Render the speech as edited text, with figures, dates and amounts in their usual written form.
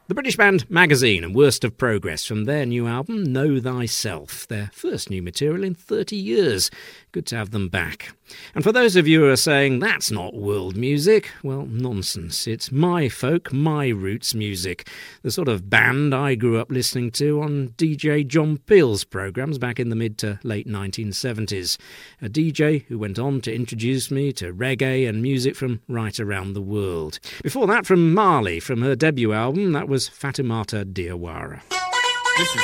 The British band Magazine and Worst of Progress from their new album, Know Thyself, their first new material in 30 years. Good to have them back. And for those of you who are saying that's not world music, well, nonsense. It's my folk, my roots music. The sort of band I grew up listening to on DJ John Peel's programmes back in the mid to late 1970s. A DJ who went on to introduce me to reggae and music from right around the world. Before that, from Mali, from her debut album, that was Fatoumata Diawara.